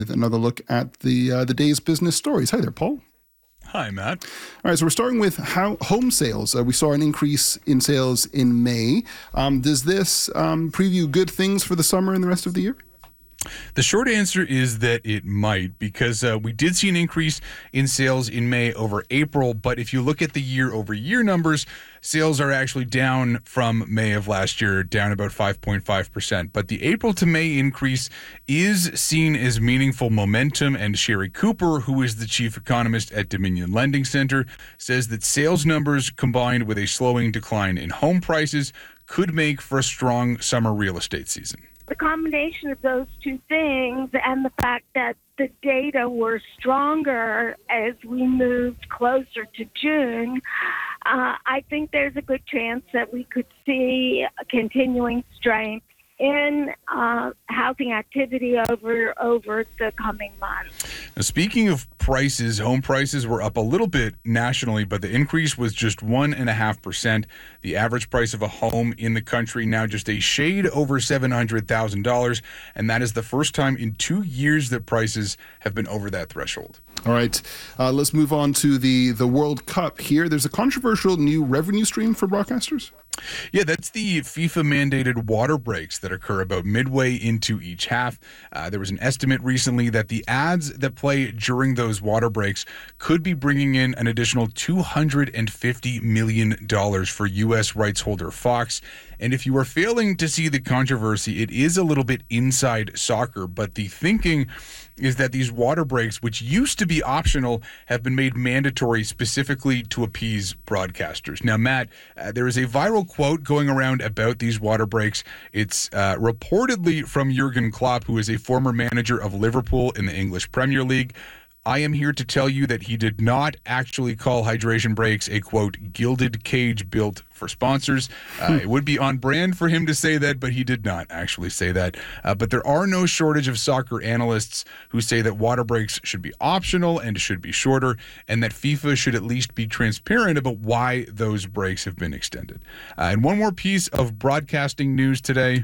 Another look at the day's business stories. Hi there, Paul. Hi, Matt. All right, so we're starting with home sales. We saw an increase in sales in May. Does this preview good things for the summer and the rest of the year? The short answer is that it might, because we did see an increase in sales in May over April. But if you look at the year-over-year numbers, sales are actually down from May of last year, down about 5.5%. But the April to May increase is seen as meaningful momentum. And Sherry Cooper, who is the chief economist at Dominion Lending Center, says that sales numbers combined with a slowing decline in home prices could make for a strong summer real estate season. The combination of those two things and the fact that the data were stronger as we moved closer to June, I think there's a good chance that we could see a continuing strength in housing activity over the coming months. Now, speaking of prices, home prices were up a little bit nationally, but the increase was just 1.5%. The average price of a home in the country now just a shade over $700,000, and that is the first time in 2 years that prices have been over that threshold. All right, let's move on to the World Cup here. There's a controversial new revenue stream for broadcasters. Yeah, that's the FIFA-mandated water breaks that occur about midway into each half. There was an estimate recently that the ads that play during those water breaks could be bringing in an additional $250 million for U.S. rights holder Fox. And if you are failing to see the controversy, it is a little bit inside soccer, but the thinking is that these water breaks, which used to be optional, have been made mandatory specifically to appease broadcasters. Now, Matt, there is a viral quote going around about these water breaks. It's reportedly from Jurgen Klopp, who is a former manager of Liverpool in the English Premier League. I am here to tell you that he did not actually call hydration breaks a, quote, gilded cage built for sponsors. It would be on brand for him to say that, but he did not actually say that. But there are no shortage of soccer analysts who say that water breaks should be optional and should be shorter, and that FIFA should at least be transparent about why those breaks have been extended. And one more piece of broadcasting news today.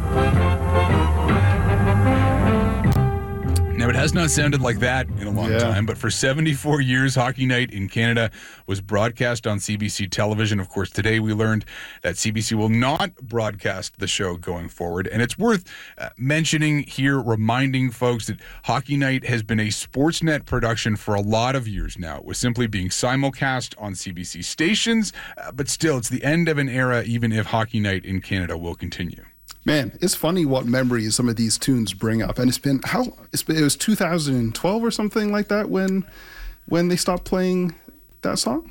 Now, it has not sounded like that in a long time, but for 74 years, Hockey Night in Canada was broadcast on CBC television. Of course, today we learned that CBC will not broadcast the show going forward. And it's worth mentioning here, reminding folks that Hockey Night has been a Sportsnet production for a lot of years now. It was simply being simulcast on CBC stations, but still, it's the end of an era, even if Hockey Night in Canada will continue. Man, it's funny what memories some of these tunes bring up. And it was 2012 or something like that when they stopped playing that song?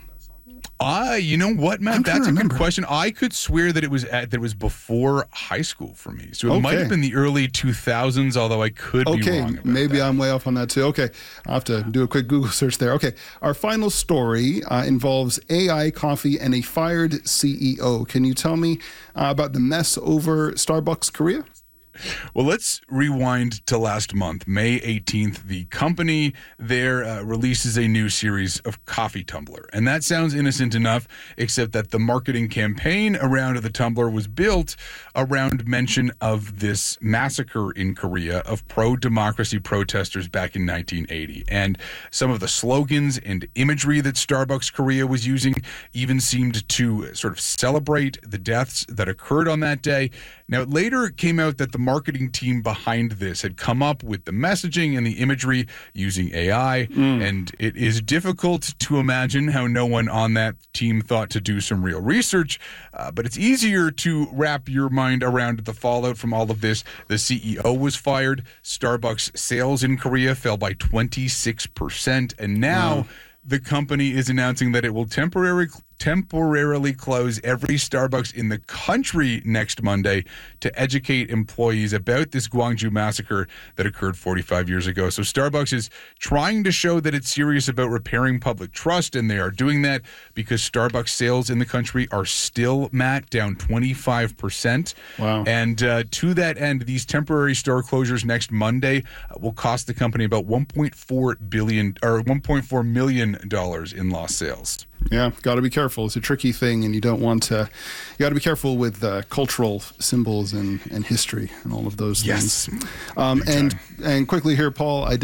You know what, Matt? That's a good question. I could swear that it was before high school for me. So it might have been the early 2000s, although I could be wrong about maybe that. I'm way off on that too. Okay, I'll have to do a quick Google search there. Okay, our final story involves AI coffee and a fired CEO. Can you tell me about the mess over Starbucks Korea? Well, let's rewind to last month, May 18th. The company there releases a new series of coffee tumbler. And that sounds innocent enough, except that the marketing campaign around the tumbler was built around mention of this massacre in Korea of pro-democracy protesters back in 1980. And some of the slogans and imagery that Starbucks Korea was using even seemed to sort of celebrate the deaths that occurred on that day. Now, it later came out that the marketing team behind this had come up with the messaging and the imagery using AI, and it is difficult to imagine how no one on that team thought to do some real research, but it's easier to wrap your mind around the fallout from all of this. The CEO was fired. Starbucks sales in Korea fell by 26%, and now the company is announcing that it will temporarily close every Starbucks in the country next Monday to educate employees about this Gwangju massacre that occurred 45 years ago. So Starbucks is trying to show that it's serious about repairing public trust, and they are doing that because Starbucks sales in the country are still, Matt, down 25%. Wow. And to that end, these temporary store closures next Monday will cost the company about $1.4 million in lost sales. Yeah, got to be careful. It's a tricky thing, and you don't want to. You got to be careful with cultural symbols and history and all of those things. Yes. And quickly here, Paul, I